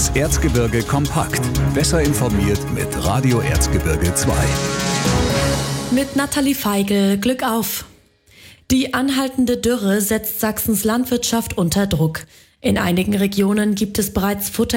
Das Erzgebirge kompakt. Besser informiert mit Radio Erzgebirge 2. Mit Nathalie Feigl, Glück auf! Die anhaltende Dürre setzt Sachsens Landwirtschaft unter Druck. In einigen Regionen gibt es bereits